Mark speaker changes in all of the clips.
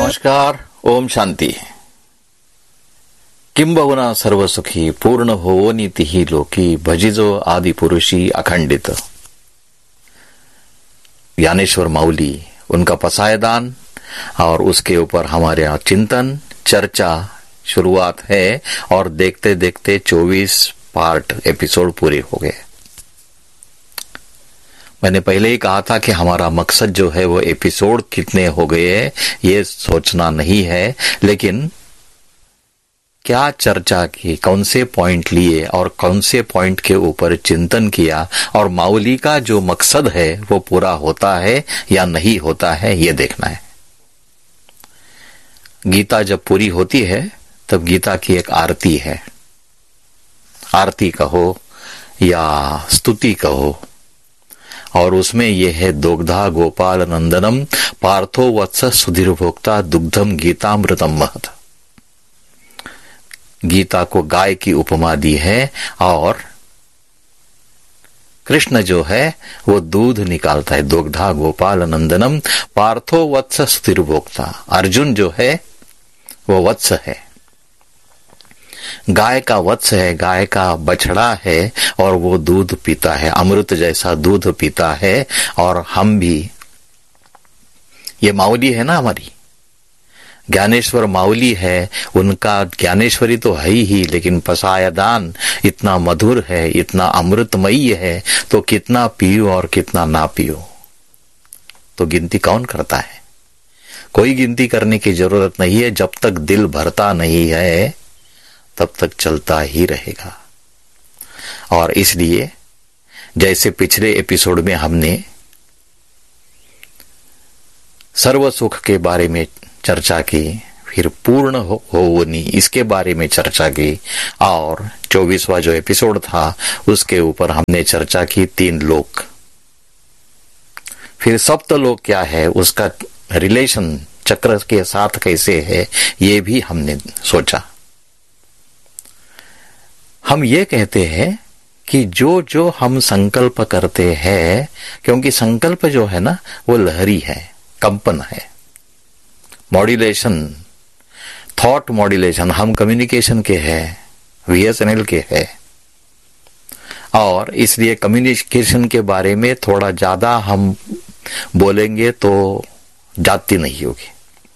Speaker 1: नमस्कार, ओम शांति। किंबहुना सर्वसुखी पूर्ण हो नीति लोकी भजिजो आदि पुरुषी अखंडित। ज्ञानेश्वर माउली, उनका पसायदान और उसके ऊपर हमारे यहाँ चिंतन चर्चा शुरुआत है और देखते देखते 24 पार्ट एपिसोड पूरे हो गए। मैंने पहले ही कहा था कि हमारा मकसद जो है वो एपिसोड कितने हो गए ये सोचना नहीं है, लेकिन क्या चर्चा की, कौन से पॉइंट लिए और कौन से पॉइंट के ऊपर चिंतन किया और माउली का जो मकसद है वो पूरा होता है या नहीं होता है ये देखना है। गीता जब पूरी होती है तब गीता की एक आरती है, आरती कहो या स्तुति कहो, और उसमें यह है दोग्धा गोपाल नंदनम पार्थो वत्स सुधीर भोक्ता दुग्धम गीतामृतम महत। गीता को गाय की उपमा दी है और कृष्ण जो है वो दूध निकालता है। दोग्धा गोपाल नंदनम पार्थो वत्स सुधीर भोक्ता। अर्जुन जो है वो वत्स है, गाय का वत्स है, गाय का बछड़ा है और वो दूध पीता है, अमृत जैसा दूध पीता है। और हम भी, ये माउली है ना हमारी, ज्ञानेश्वर माउली है, उनका ज्ञानेश्वरी तो है ही, लेकिन पसायदान इतना मधुर है, इतना अमृतमयी है, तो कितना पियो और कितना ना पियो तो गिनती कौन करता है? कोई गिनती करने की जरूरत नहीं है। जब तक दिल भरता नहीं है तब तक चलता ही रहेगा। और इसलिए जैसे पिछले एपिसोड में हमने सर्व सुख के बारे में चर्चा की, फिर पूर्ण हो नहीं इसके बारे में चर्चा की, और 24वां जो एपिसोड था उसके ऊपर हमने चर्चा की 3 लोक। फिर सप्तलोक क्या है, उसका रिलेशन चक्र के साथ कैसे है, ये भी हमने सोचा। हम ये कहते हैं कि जो जो हम संकल्प करते हैं, क्योंकि संकल्प जो है ना वो लहरी है, कंपन है, मॉड्यूलेशन, थॉट मॉड्यूलेशन। हम कम्युनिकेशन के हैं, VSNL के हैं, और इसलिए कम्युनिकेशन के बारे में थोड़ा ज्यादा हम बोलेंगे तो जाती नहीं होगी।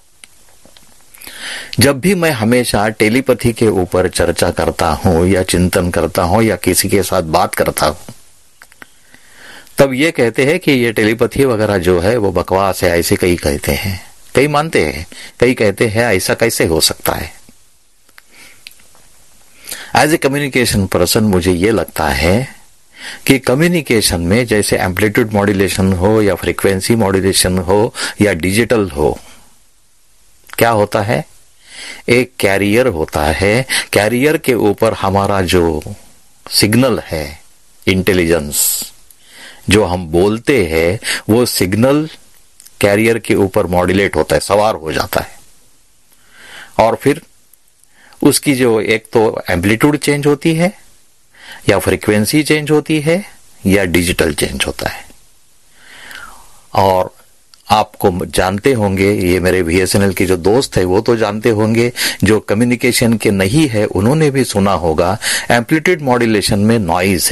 Speaker 1: जब भी मैं हमेशा टेलीपैथी के ऊपर चर्चा करता हूं या चिंतन करता हूं या किसी के साथ बात करता हूं, तब ये कहते हैं कि ये टेलीपैथी वगैरह जो है वो बकवास है, ऐसे कई कहते हैं, कई मानते हैं, कई कहते हैं ऐसा कैसे हो सकता है। एज ए कम्युनिकेशन पर्सन मुझे ये लगता है कि कम्युनिकेशन में जैसे एम्पलीट्यूड मॉड्यूलेशन हो या फ्रीक्वेंसी मॉड्यूलेशन हो या डिजिटल हो, क्या होता है, एक कैरियर होता है। कैरियर के ऊपर हमारा जो सिग्नल है, इंटेलिजेंस, जो हम बोलते हैं वो सिग्नल कैरियर के ऊपर मॉड्यूलेट होता है, सवार हो जाता है, और फिर उसकी जो एक तो एम्पलीट्यूड चेंज होती है या फ्रीक्वेंसी चेंज होती है या डिजिटल चेंज होता है। और आपको जानते होंगे, ये मेरे VSNL के जो दोस्त है वो तो जानते होंगे, जो कम्युनिकेशन के नहीं है उन्होंने भी सुना होगा, एम्पलीट्यूड मॉड्यूलेशन में नॉइज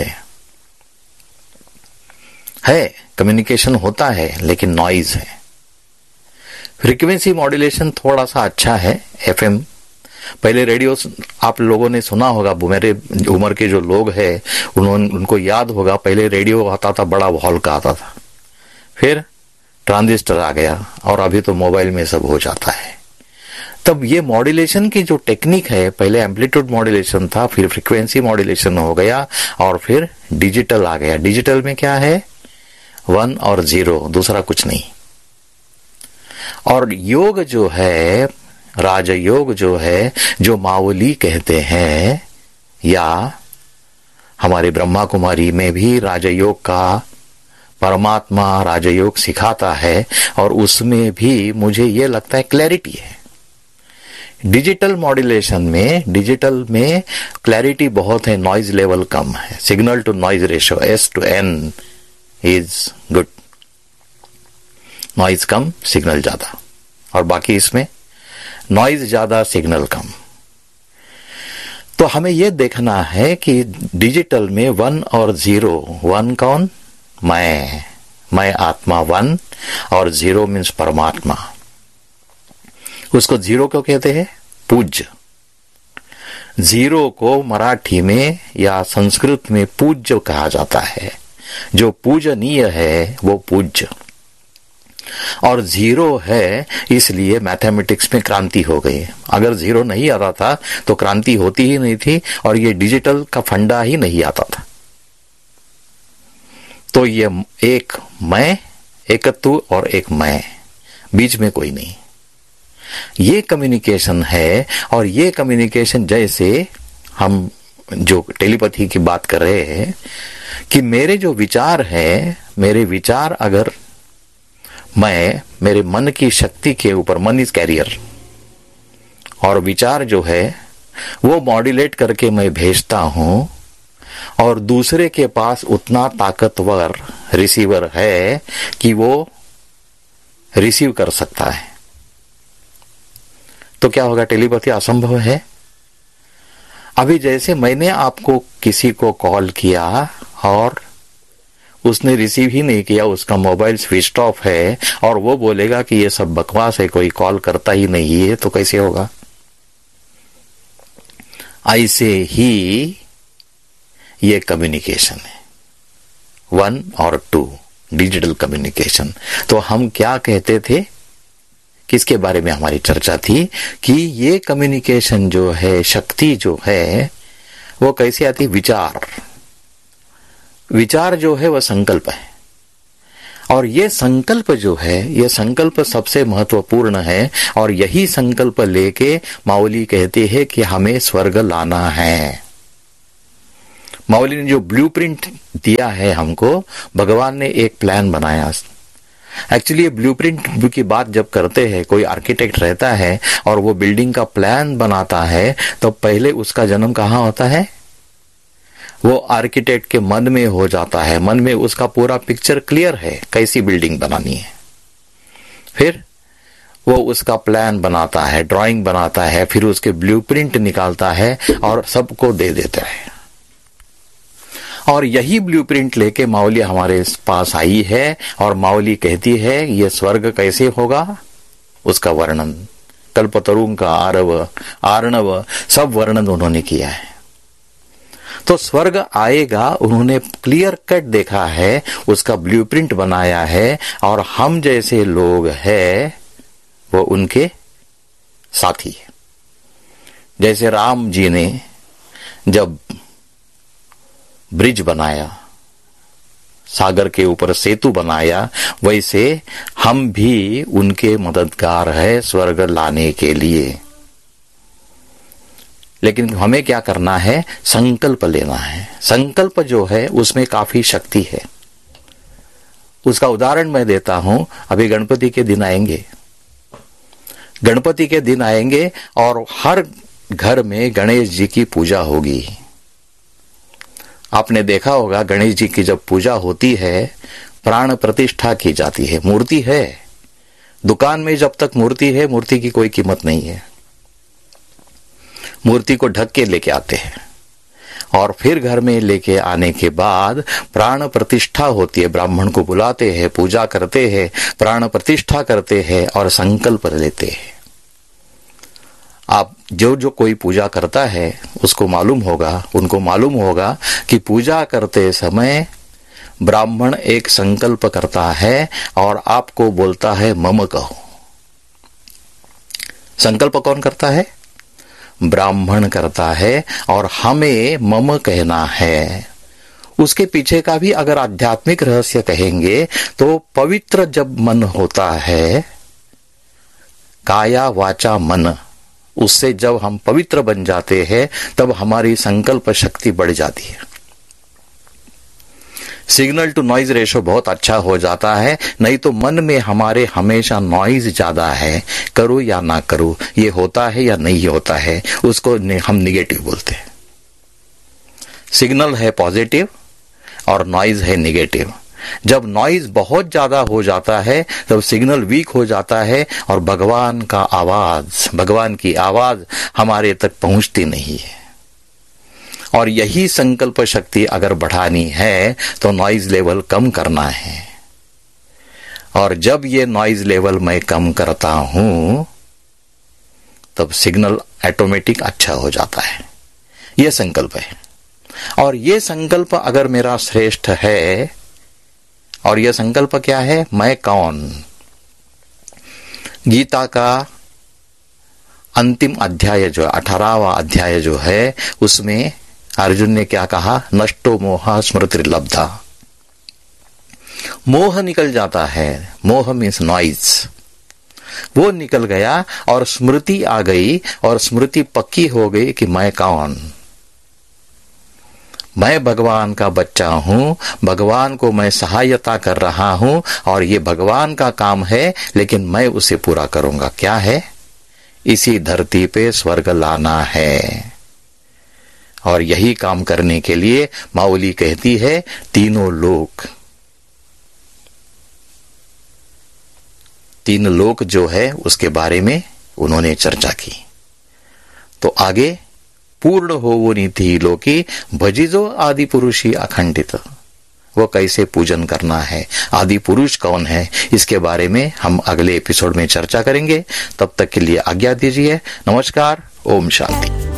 Speaker 1: है, कम्युनिकेशन होता है लेकिन नॉइज है। फ्रीक्वेंसी मॉड्यूलेशन थोड़ा सा अच्छा है, FM। पहले रेडियो आप लोगों ने सुना होगा, मेरे उम्र के जो लोग हैं उनको याद होगा, पहले रेडियो आता था, बड़ा वॉल का आता था, फिर ट्रांजिस्टर आ गया और अभी तो मोबाइल में सब हो जाता है। तब ये मॉड्यूलेशन की जो टेक्निक है, पहले एम्पलीट्यूड मॉड्यूलेशन था, फिर फ्रीक्वेंसी मॉड्यूलेशन हो गया और फिर डिजिटल आ गया। डिजिटल में क्या है, 1 और 0, दूसरा कुछ नहीं। और योग जो है, राजयोग जो है, जो माउली कहते हैं, या हमारे ब्रह्मा कुमारी में भी राजयोग का परमात्मा राजयोग सिखाता है, और उसमें भी मुझे ये लगता है क्लैरिटी है। डिजिटल मॉड्यूलेशन में, डिजिटल में क्लैरिटी बहुत है, नॉइज लेवल कम है, signal to noise ratio S/N is good, noise come signal ज्यादा। और बाकी इसमें नॉइज ज्यादा, सिग्नल कम। तो हमें यह देखना है कि डिजिटल में 1 और 0, 1 कौन? मैं आत्मा 1, और 0 मीन्स परमात्मा। उसको 0 क्यों कहते हैं? पूज्य। 0 को मराठी में या संस्कृत में पूज्य कहा जाता है। जो पूजनीय है वो पूज्य। और 0 है, इसलिए मैथमेटिक्स में क्रांति हो गई। अगर 0 नहीं आता था तो क्रांति होती ही नहीं थी, और ये डिजिटल का फंडा ही नहीं आता था। तो ये एक मैं, एक तू और एक मैं, बीच में कोई नहीं। ये कम्युनिकेशन है। और ये कम्युनिकेशन जैसे हम जो टेलीपैथी की बात कर रहे हैं कि मेरे जो विचार है, मेरे विचार अगर मेरे मन की शक्ति के ऊपर, मन इज कैरियर, और विचार जो है वो मॉड्यूलेट करके मैं भेजता हूं, और दूसरे के पास उतना ताकतवर रिसीवर है कि वो रिसीव कर सकता है, तो क्या होगा? टेलीपैथी असंभव है। अभी जैसे मैंने आपको किसी को कॉल किया और उसने रिसीव ही नहीं किया, उसका मोबाइल स्विच ऑफ है, और वो बोलेगा कि ये सब बकवास है, कोई कॉल करता ही नहीं है, तो कैसे होगा? ऐसे ही ये कम्युनिकेशन है, 1 और 2, डिजिटल कम्युनिकेशन। तो हम क्या कहते थे, किसके बारे में हमारी चर्चा थी कि ये कम्युनिकेशन जो है, शक्ति जो है, वो कैसे आती? विचार जो है वह संकल्प है, और ये संकल्प जो है, ये संकल्प सबसे महत्वपूर्ण है। और यही संकल्प लेके माउली कहते हैं कि हमें स्वर्ग लाना है। माउली ने जो ब्लूप्रिंट दिया है हमको, भगवान ने एक प्लान बनाया। एक्चुअली ये ब्लूप्रिंट की बात जब करते हैं, कोई आर्किटेक्ट रहता है और वो बिल्डिंग का प्लान बनाता है, तो पहले उसका जन्म कहाँ होता है? वो आर्किटेक्ट के मन में हो जाता है। मन में उसका पूरा पिक्चर क्लियर है कैसी बिल्डिंग बनानी है। फिर वो उसका प्लान बनाता है, ड्राइंग बनाता है, फिर उसके ब्लूप्रिंट निकालता है और सबको दे देता है। और यही ब्लूप्रिंट लेके माउली हमारे पास आई है, और माउली कहती है ये स्वर्ग कैसे होगा, उसका वर्णन कल्पतरुं का आर्णव सब वर्णन उन्होंने किया है। तो स्वर्ग आएगा, उन्होंने क्लियर कट देखा है, उसका ब्लूप्रिंट बनाया है, और हम जैसे लोग हैं वो उनके साथी है। जैसे राम जी ने जब ब्रिज बनाया, सागर के ऊपर सेतु बनाया, वैसे हम भी उनके मददगार है स्वर्ग लाने के लिए। लेकिन हमें क्या करना है? संकल्प लेना है। संकल्प जो है उसमें काफी शक्ति है। उसका उदाहरण मैं देता हूं। अभी गणपति के दिन आएंगे, गणपति के दिन आएंगे और हर घर में गणेश जी की पूजा होगी। आपने देखा होगा गणेश जी की जब पूजा होती है, प्राण प्रतिष्ठा की जाती है। मूर्ति है, दुकान में जब तक मूर्ति है, मूर्ति की कोई कीमत नहीं है। मूर्ति को ढक के लेके आते हैं, और फिर घर में लेके आने के बाद प्राण प्रतिष्ठा होती है। ब्राह्मण को बुलाते हैं, पूजा करते हैं, प्राण प्रतिष्ठा करते हैं और संकल्प लेते हैं। आप जो कोई पूजा करता है उसको मालूम होगा, उनको मालूम होगा कि पूजा करते समय ब्राह्मण एक संकल्प करता है और आपको बोलता है मम कहो। संकल्प कौन करता है? ब्राह्मण करता है, और हमें मम कहना है। उसके पीछे का भी अगर आध्यात्मिक रहस्य कहेंगे तो पवित्र जब मन होता है, काया वाचा मन, उससे जब हम पवित्र बन जाते हैं तब हमारी संकल्प शक्ति बढ़ जाती है। सिग्नल टू नॉइज रेशो बहुत अच्छा हो जाता है। नहीं तो मन में हमारे हमेशा नॉइज ज्यादा है, करो या ना करो, ये होता है या नहीं होता है, उसको हम निगेटिव बोलते हैं। सिग्नल है पॉजिटिव और नॉइज है निगेटिव। जब नॉइज बहुत ज्यादा हो जाता है तब सिग्नल वीक हो जाता है और भगवान की आवाज हमारे तक पहुंचती नहीं है। और यही संकल्प शक्ति अगर बढ़ानी है तो नॉइज लेवल कम करना है। और जब ये नॉइज लेवल मैं कम करता हूं तब सिग्नल ऑटोमेटिक अच्छा हो जाता है। यह संकल्प है। और यह संकल्प अगर मेरा श्रेष्ठ है, और यह संकल्प क्या है? मैं कौन? गीता का अंतिम अध्याय जो 18वां अध्याय जो है, उसमें अर्जुन ने क्या कहा? नष्टो मोह स्मृतिर्लब्धा। मोह निकल जाता है। मोह मीन्स नॉइज, वो निकल गया और स्मृति आ गई, और स्मृति पक्की हो गई कि मैं कौन? मैं भगवान का बच्चा हूं, भगवान को मैं सहायता कर रहा हूं, और ये भगवान का काम है, लेकिन मैं उसे पूरा करूंगा। क्या है? इसी धरती पे स्वर्ग लाना है। और यही काम करने के लिए माउली कहती है तीन लोक जो है उसके बारे में उन्होंने चर्चा की। तो आगे पूर्ण हो वो नीति लोकी भजिजो आदि पुरुषी अखंडित। वो कैसे पूजन करना है, आदि पुरुष कौन है, इसके बारे में हम अगले एपिसोड में चर्चा करेंगे। तब तक के लिए आज्ञा दीजिए। नमस्कार। ओम शांति।